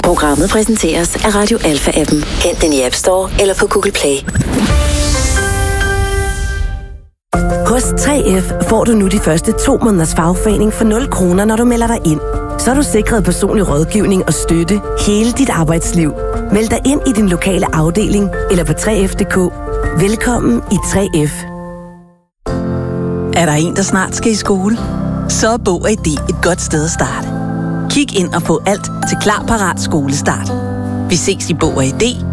Programmet præsenteres af Radio Alpha-appen. Hent den i App Store eller på Google Play. Hos 3F får du nu de første 2 måneders fagforening for 0 kroner, når du melder dig ind. Så er du sikret personlig rådgivning og støtte hele dit arbejdsliv. Meld dig ind i din lokale afdeling eller på 3F.dk. Velkommen i 3F. Er der en, der snart skal i skole? Så er Bog og ID et godt sted at starte. Kig ind og få alt til klar parat skolestart. Vi ses i Bog og ID